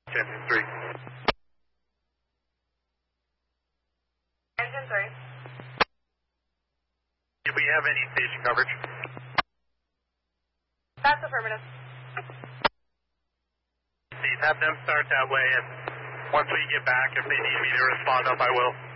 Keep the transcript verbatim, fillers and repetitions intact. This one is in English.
Engine three. Engine three. Do we have any station coverage? That's affirmative. Please have them start that way, and once we get back, if they need me to respond up, I will.